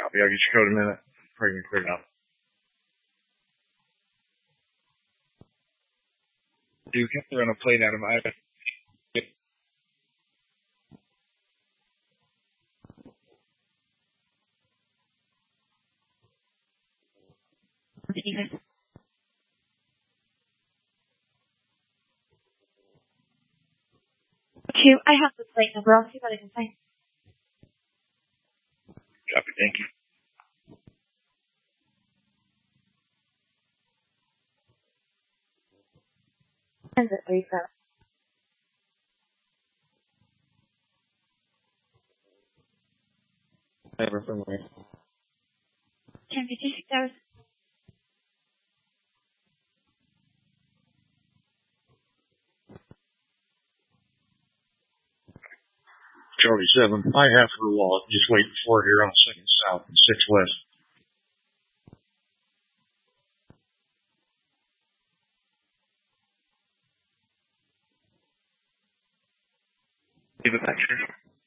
Copy. I'll get your code in a minute. Pray you can clear it out. Duke, have to run a plate out of my... I have the plate number. I'll see what I can find. Copy. Thank you. Send it, Lisa. Never from where? 1056 hours. Charlie 7. I have her wallet. Just waiting for her here on 2nd South and 6 West. Give it back here.